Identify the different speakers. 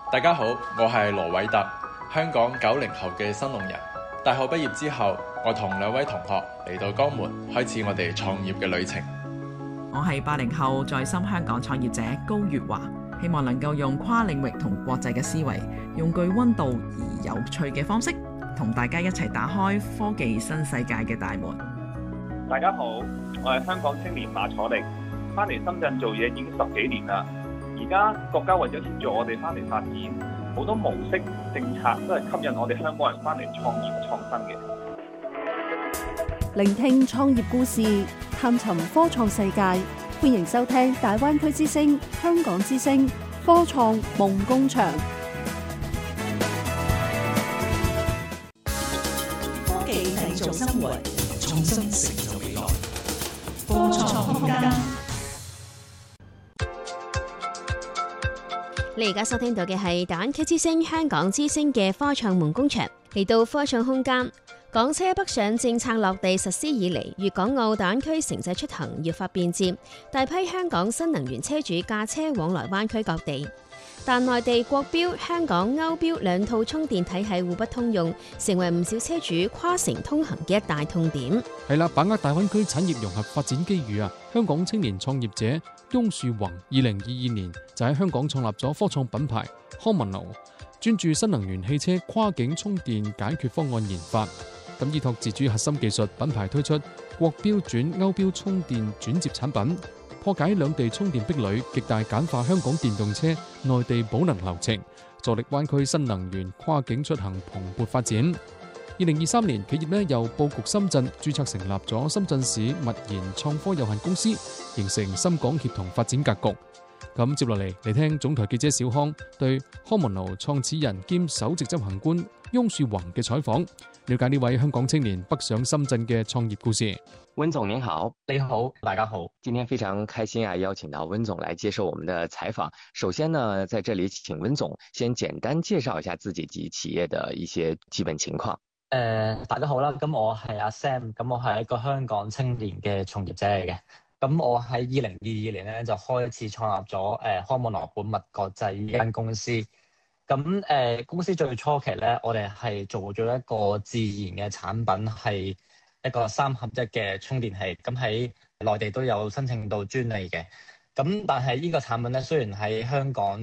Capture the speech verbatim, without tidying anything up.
Speaker 1: 大家好，我係羅偉特，香港九零後嘅新農人。大學畢業之後，我同兩位同學嚟到江門，開始我哋創業嘅旅程。
Speaker 2: 我係八零後在深香港創業者高月華，希望能夠用跨領域同國際嘅思維，用具溫度而有趣嘅方式，同大家一齊打開科技新世界嘅大門。
Speaker 3: 大家好，我係香港青年馬楚力，翻嚟深圳做嘢已經十幾年啦。而家國家為咗協助我哋翻嚟發展，好多模式政策都係吸引我哋香港人翻嚟創業創新嘅。
Speaker 4: 聆聽創業故事，探尋科創世界，歡迎收聽大灣區之聲、香港之聲科創夢工場。
Speaker 5: 科技製造生活，創新成就未來。科創空間。
Speaker 6: 你而家收聽到嘅係大灣區之聲、香港之聲嘅科創夢工場。嚟到科創空間，港車北上政策落地實施以嚟，粵港澳大灣區城際出行越發便捷，大批香港新能源車主駕車往來灣區各地。但內地國標、香港歐標兩套充電體系互不通用，成為唔少車主跨城通行嘅一大痛點。
Speaker 7: 係啦，把握大灣區產業融合發展機遇啊！香港青年創業者翁樹宏，二零二二年就喺香港創立咗科創品牌 Homonal， 專注新能源汽車跨境充電解決方案研發。咁依託自主核心技術，品牌推出國標轉歐標充電轉接產品，破解兩地充電壁壘，極大簡化香港電動車內地補能流程，助力灣區新能源跨境出行蓬勃發展。二零二三年，企業呢又佈局深圳，註冊成立咗深圳市物研創科有限公司，形成深港協同發展格局。咁接落嚟嚟聽總台記者小康對 Homonal 創始人兼首席執行官翁樹宏嘅採訪，了解呢位香港青年北上深圳嘅創業故事。
Speaker 8: 温總您好。
Speaker 9: 你好，大家好。
Speaker 8: 今天非常開心啊，邀請到温總來接受我們的採訪。首先呢，在這裡請温總先簡單介紹一下自己及企業的一些基本情況。
Speaker 9: 誒、呃，大家好啦，咁我係阿 Sam，咁我係一個香港青年嘅從業者嚟嘅。咁我喺二零二二年咧就開始創立咗誒 Homonal 本物國際呢間公司。咁誒、呃、公司最初期咧，我哋係做咗一個自然嘅產品，係一個三合一嘅充電器。咁喺內地都有申請到專利嘅。咁但係呢個產品咧，雖然喺香港